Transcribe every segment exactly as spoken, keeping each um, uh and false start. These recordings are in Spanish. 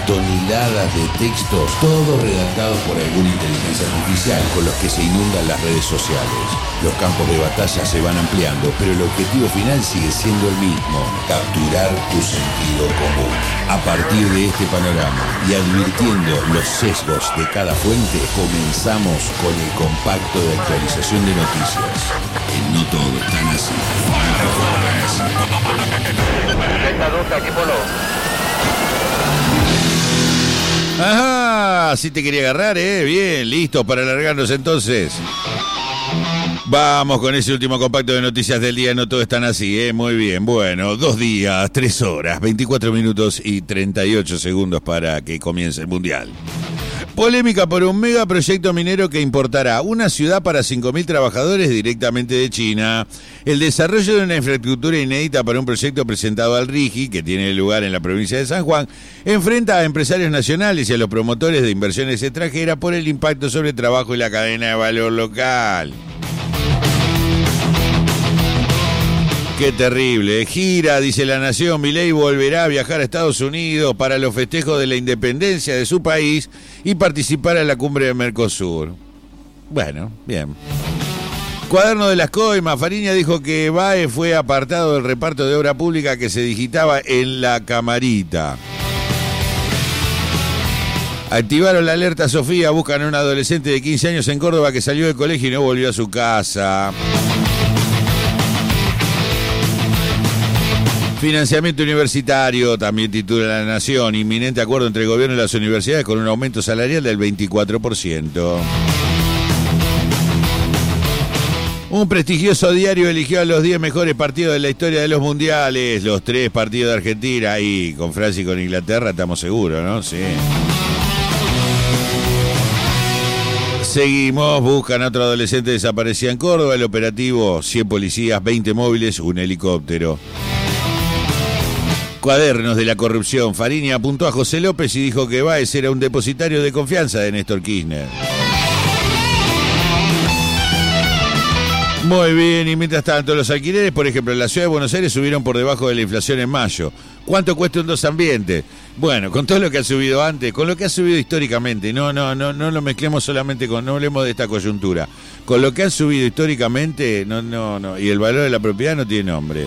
toneladas de textos, todos redactados por alguna inteligencia artificial con los que se inundan las redes sociales. Los campos de batalla se van ampliando, pero el objetivo final sigue siendo el mismo: capturar tu sentido común. A partir de este panorama y advirtiendo los sesgos de cada fuente, comenzamos con el compacto de actualización de noticias. Que no todo es tan así. Ajá, así te quería agarrar, ¿eh? Bien, listo para alargarnos entonces. Vamos con ese último compacto de noticias del día. No todo es tan así, ¿eh? Muy bien, bueno, dos días, tres horas, veinticuatro minutos y treinta y ocho segundos para que comience el Mundial. Polémica por un megaproyecto minero que importará una ciudad para cinco mil trabajadores directamente de China. El desarrollo de una infraestructura inédita para un proyecto presentado al RIGI, que tiene lugar en la provincia de San Juan, enfrenta a empresarios nacionales y a los promotores de inversiones extranjeras por el impacto sobre el trabajo y la cadena de valor local. Qué terrible. Gira, dice La Nación, Milei volverá a viajar a Estados Unidos para los festejos de la independencia de su país y participar en la cumbre de Mercosur. Bueno, bien. Cuaderno de las Coimas, Fariña dijo que Baez fue apartado del reparto de obra pública que se digitaba en la camarita. Activaron la alerta Sofía, buscan a un adolescente de quince años en Córdoba que salió del colegio y no volvió a su casa. Financiamiento universitario, también titula La Nación, inminente acuerdo entre el gobierno y las universidades con un aumento salarial del veinticuatro por ciento. Un prestigioso diario eligió a los diez mejores partidos de la historia de los mundiales, los tres partidos de Argentina, y con Francia y con Inglaterra estamos seguros, ¿no? Sí. Seguimos, buscan a otro adolescente desaparecido en Córdoba, el operativo, cien policías, veinte móviles, un helicóptero. Cuadernos de la corrupción, Fariña apuntó a José López y dijo que Baez era un depositario de confianza de Néstor Kirchner. Muy bien, y mientras tanto, los alquileres, por ejemplo, en la ciudad de Buenos Aires subieron por debajo de la inflación en mayo. ¿Cuánto cuesta un dos ambientes? Bueno, con todo lo que ha subido antes, con lo que ha subido históricamente, no, no, no, no lo mezclemos solamente con, no hablemos de esta coyuntura. Con lo que ha subido históricamente, no, no, no, y el valor de la propiedad no tiene nombre.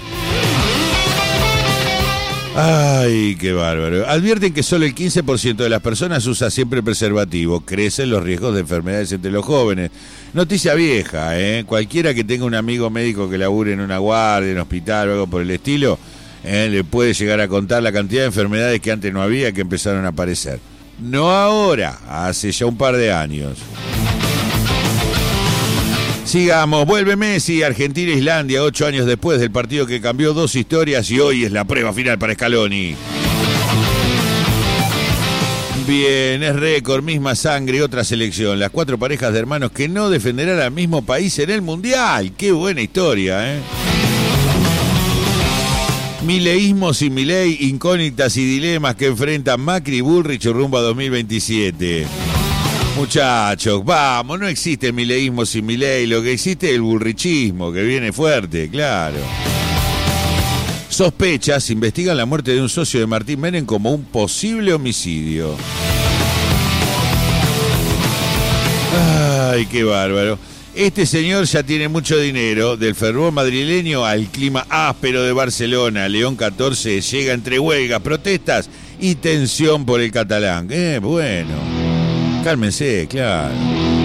Ay, qué bárbaro. Advierten que solo el quince por ciento de las personas usa siempre preservativo. Crecen los riesgos de enfermedades entre los jóvenes. Noticia vieja, ¿eh? Cualquiera que tenga un amigo médico que labure en una guardia, en un hospital o algo por el estilo, ¿eh? le puede llegar a contar la cantidad de enfermedades que antes no había que empezaron a aparecer. No ahora, hace ya un par de años. Sigamos, vuelve Messi, Argentina-Islandia, ocho años después del partido que cambió dos historias y hoy es la prueba final para Scaloni. Bien, es récord, misma sangre, otra selección. Las cuatro parejas de hermanos que no defenderán al mismo país en el Mundial. Qué buena historia, ¿eh? Mileísmos y Milei, incógnitas y dilemas que enfrentan Macri y Bullrich rumbo a dos mil veintisiete. Muchachos, vamos, no existe el mileísmo sin Milei, lo que existe es el bullrichismo, que viene fuerte, claro. Sospechas investigan la muerte de un socio de Martín Menem como un posible homicidio. Ay, qué bárbaro. Este señor ya tiene mucho dinero, del fervor madrileño al clima áspero de Barcelona. León catorce llega entre huelgas, protestas y tensión por el catalán. Eh, bueno. Cálmense, claro.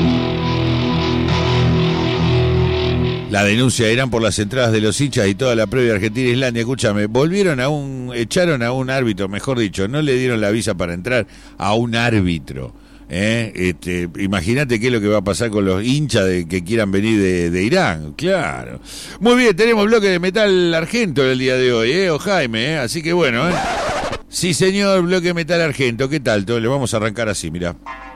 La denuncia eran por las entradas de los hinchas y toda la previa Argentina-Islandia. Escúchame, volvieron a un, echaron a un árbitro, mejor dicho, no le dieron la visa para entrar a un árbitro. ¿eh? Este, imagínate qué es lo que va a pasar con los hinchas de, que quieran venir de, de Irán, claro. Muy bien, tenemos bloque de metal argento el día de hoy, ¿eh? O Jaime, ¿eh? Así que bueno, ¿eh? Sí, señor, bloque de metal argento, ¿qué tal? Le vamos a arrancar así, mirá.